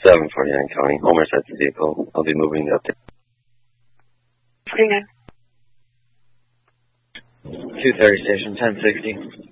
749 County. Homer sets the vehicle. I'll be moving up to 49. 230 station, 1060.